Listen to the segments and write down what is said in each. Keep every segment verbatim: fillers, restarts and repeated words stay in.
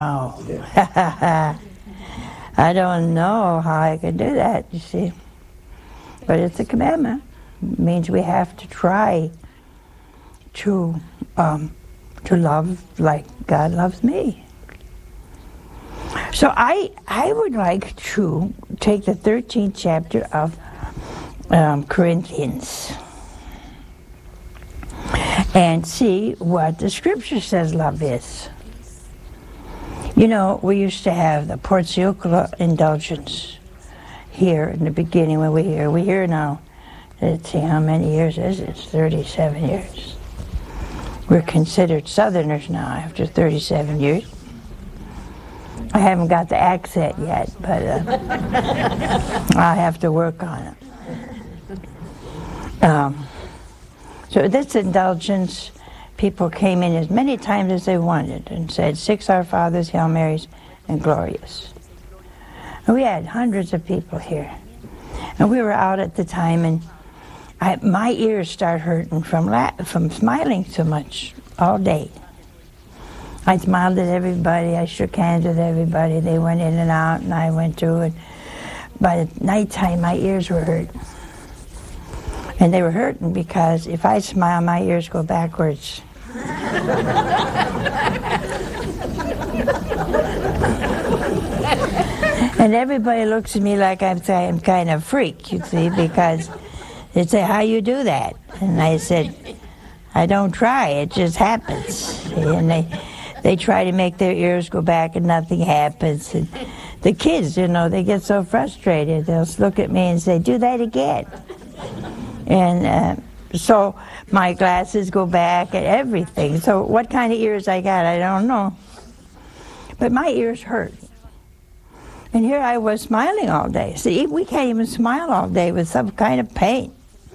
Oh. I don't know how I could do that, you see. But it's a commandment. It means we have to try to um, to love like God loves me. So I I would like to take the thirteenth chapter of um, Corinthians and see what the scripture says love is. You know, we used to have the Portiuncula indulgence here in the beginning when we hear. We hear now, let's see how many years is it? It's thirty-seven years. We're considered Southerners now after thirty-seven years. I haven't got the accent yet, but uh, I have to work on it. Um, so this indulgence, people came in as many times as they wanted and said six Our Fathers, Hail Marys, and Glorious. And we had hundreds of people here. And we were out at the time, and I, my ears start hurting from la from smiling so much all day. I smiled at everybody, I shook hands with everybody, they went in and out, and I went through, and by the nighttime my ears were hurting. And they were hurting because if I smile, my ears go backwards. And everybody looks at me like I'm, I'm kind of a freak, you see, because they say, how you do that? And I said, I don't try, it just happens. See? And they, they try to make their ears go back and nothing happens. And the kids, you know, they get so frustrated. They'll look at me and say, do that again. And uh, so my glasses go back and everything. So what kind of ears I got, I don't know. But my ears hurt. And here I was smiling all day. See, we can't even smile all day with some kind of pain.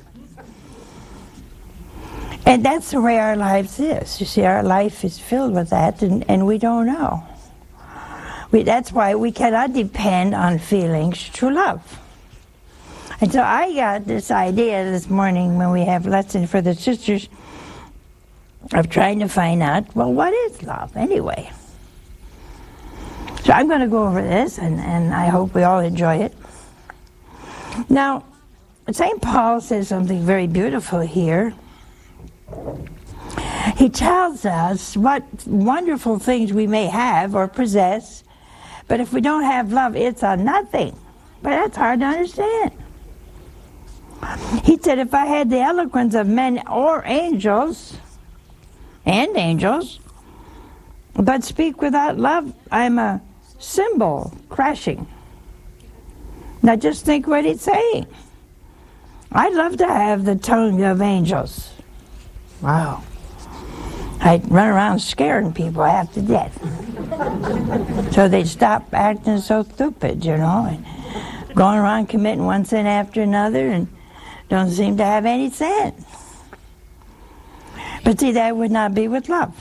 And that's the way our lives is. You see, our life is filled with that, and, and we don't know. We, that's why we cannot depend on feelings to love. And so I got this idea this morning when we have lesson for the sisters of trying to find out, well, what is love anyway? So I'm going to go over this, and, and I hope we all enjoy it. Now, Saint Paul says something very beautiful here. He tells us what wonderful things we may have or possess, but if we don't have love, it's a nothing. But that's hard to understand. He said, if I had the eloquence of men or angels, and angels, but speak without love, I'm a cymbal crashing. Now just think what he's saying. I'd love to have the tongue of angels. Wow. I'd run around scaring people half to death. So they'd stop acting so stupid, you know, and going around committing one sin after another and don't seem to have any sense. But see, that would not be with love.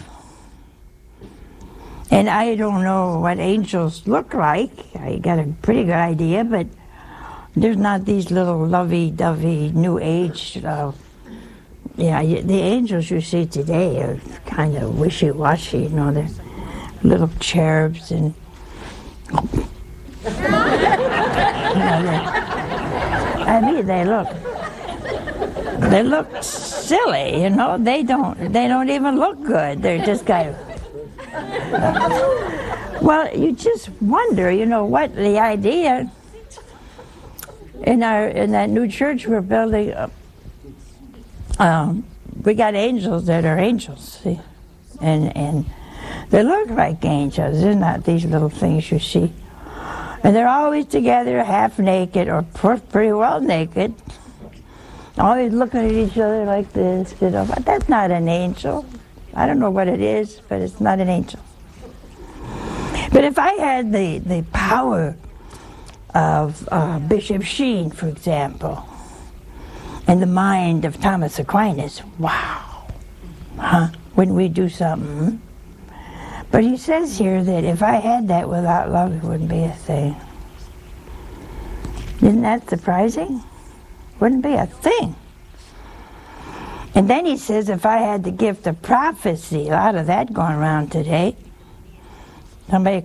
And I don't know what angels look like. I got a pretty good idea, but there's not these little lovey-dovey new age, uh, yeah, the angels you see today are kind of wishy-washy, you know, they're little cherubs and, you know, I mean, they look, they look silly, you know, they don't, they don't even look good, they're just kind of, well, you just wonder, you know, what the idea in our in that new church we're building. Uh, um, we got angels that are angels, see, and and they look like angels. They're not these little things you see, and they're always together, half naked or pretty well naked, always looking at each other like this, you know. But that's not an angel. I don't know what it is, but it's not an angel. But if I had the, the power of uh, Bishop Sheen, for example, and the mind of Thomas Aquinas, wow, huh? Wouldn't we do something? But he says here that if I had that without love, it wouldn't be a thing. Isn't that surprising? Wouldn't be a thing. And then he says, if I had the gift of prophecy, a lot of that going around today, Somebody